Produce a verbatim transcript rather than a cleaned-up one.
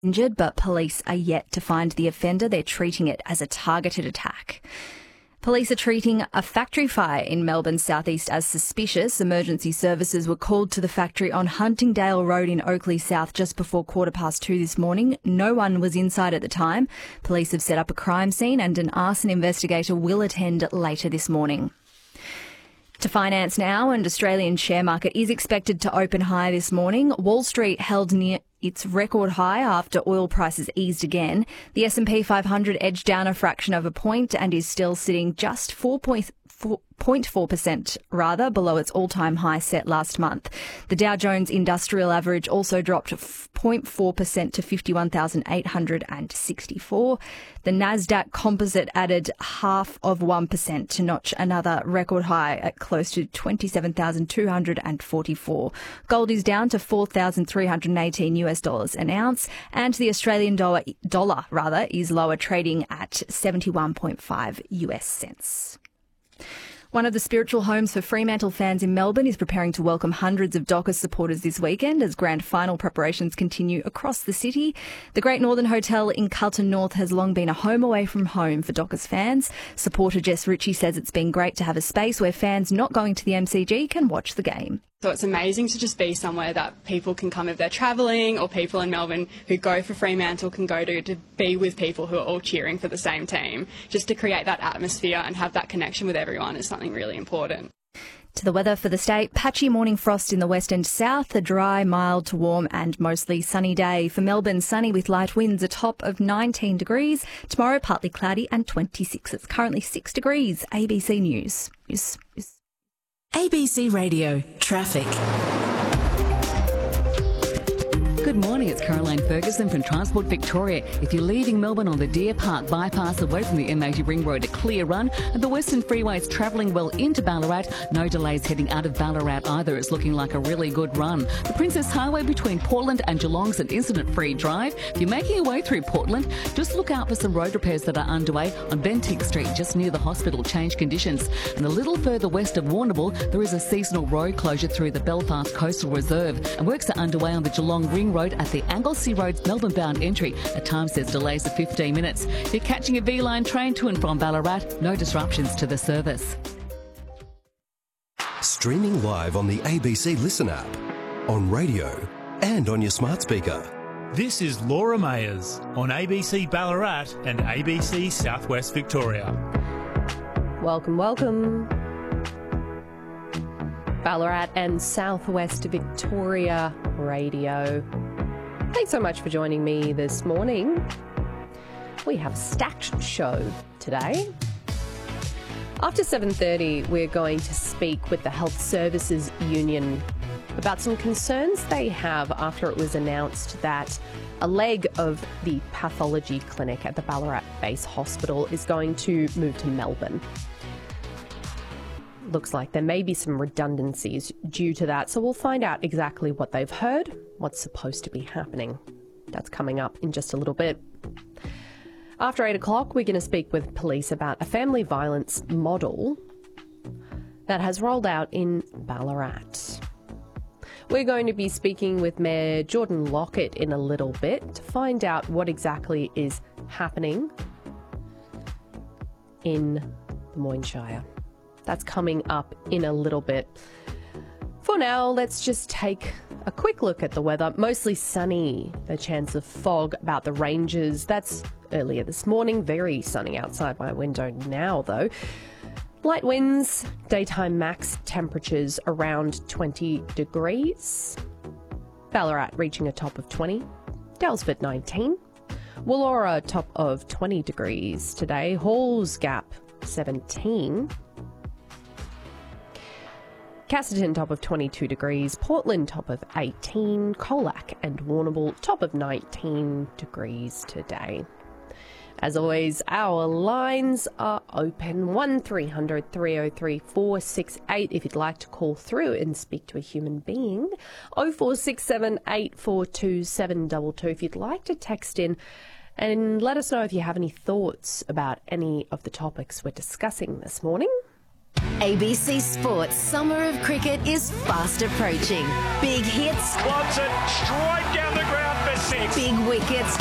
injured, but police are yet to find the offender. They're treating it as a targeted attack. Police are treating a factory fire in Melbourne's southeast as suspicious. Emergency services were called to the factory on Huntingdale Road in Oakley South just before quarter past two this morning. No one was inside at the time. Police have set up a crime scene and an arson investigator will attend later this morning. To finance now, and Australian share market is expected to open high this morning. Wall Street held near its record high after oil prices eased again. The S and P five hundred edged down a fraction of a point and is still sitting just four point four zero point four percent rather below its all-time high set last month. The Dow Jones Industrial Average also dropped zero point four percent to fifty-one thousand eight hundred sixty-four. The Nasdaq Composite added half of one percent to notch another record high at close to twenty-seven thousand two hundred forty-four. Gold is down to four thousand three hundred eighteen US dollars an ounce, and the Australian dollar, dollar rather, is lower, trading at seventy-one point five US cents. One of the spiritual homes for Fremantle fans in Melbourne is preparing to welcome hundreds of Dockers supporters this weekend as grand final preparations continue across the city. The Great Northern Hotel in Carlton North has long been a home away from home for Dockers fans. Supporter Jess Ritchie says it's been great to have a space where fans not going to the M C G can watch the game. So it's amazing to just be somewhere that people can come if they're travelling, or people in Melbourne who go for Fremantle can go to, to be with people who are all cheering for the same team. Just to create that atmosphere and have that connection with everyone is something really important. To the weather for the state, patchy morning frost in the west and south, a dry, mild to warm and mostly sunny day. For Melbourne, sunny with light winds, a top of nineteen degrees. Tomorrow, partly cloudy and twenty-six. It's currently six degrees. A B C News. Yes, yes. A B C Radio Traffic. Good morning, it's Caroline Ferguson from Transport Victoria. If you're leaving Melbourne on the Deer Park bypass away from the M eighty Ring Road, a clear run. And the Western Freeway is travelling well into Ballarat. No delays heading out of Ballarat either. It's looking like a really good run. The Princess Highway between Portland and Geelong's an incident-free drive. If you're making your way through Portland, just look out for some road repairs that are underway on Bentinck Street, just near the hospital. Change conditions. And a little further west of Warrnambool, there is a seasonal road closure through the Belfast Coastal Reserve. And works are underway on the Geelong Ring Road at the Anglesey Road Melbourne-bound entry. At times there's delays of fifteen minutes. If you're catching a V-Line train to and from Ballarat, no disruptions to the service. Streaming live on the A B C Listen app, on radio and on your smart speaker. This is Laura Mayers on A B C Ballarat and A B C Southwest Victoria. Welcome, welcome. Ballarat and Southwest Victoria Radio. Thanks so much for joining me this morning. We have a stacked show today. After seven thirty, we're going to speak with the Health Services Union about some concerns they have after it was announced that a leg of the pathology clinic at the Ballarat Base Hospital is going to move to Melbourne. Looks like there may be some redundancies due to that, so we'll find out exactly what they've heard, what's supposed to be happening. That's coming up in just a little bit. After eight o'clock, we're going to speak with police about a family violence model that has rolled out in Ballarat. We're going to be speaking with Mayor Jordan Lockett in a little bit to find out what exactly is happening in the Moyne Shire. That's coming up in a little bit. For now, let's just take a quick look at the weather. Mostly sunny. A chance of fog about the ranges. That's earlier this morning. Very sunny outside my window now, though. Light winds. Daytime max temperatures around twenty degrees. Ballarat reaching a top of twenty. Dalesford nineteen. Woolora top of twenty degrees today. Halls Gap seventeen. Casterton top of twenty-two degrees, Portland top of eighteen, Colac and Warrnambool top of nineteen degrees today. As always, our lines are open, one three hundred three oh three four six eight if you'd like to call through and speak to a human being, oh four six seven eight four two seven two two if you'd like to text in and let us know if you have any thoughts about any of the topics we're discussing this morning. A B C Sports Summer of Cricket is fast approaching. Big hits, Clubs it straight down the ground for six. big wickets,